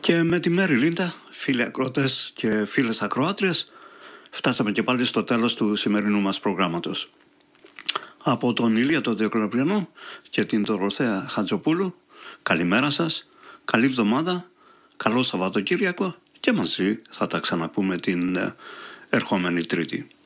Και με τη Μέρη Λίντα, φίλοι ακροατές και φίλες ακροάτριες, φτάσαμε και πάλι στο τέλος του σημερινού μας προγράμματος. Από τον Ηλία τον Διοκλαπριανό και την Δωροθέα Χατζοπούλου, καλημέρα σας, καλή εβδομάδα, καλό Σαββατοκύριακο και μαζί θα τα ξαναπούμε την ερχόμενη Τρίτη.